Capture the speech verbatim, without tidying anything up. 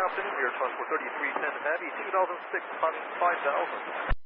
afternoon, Air Transport thirty-three ten Heavy, two thousand six, climbing five thousand.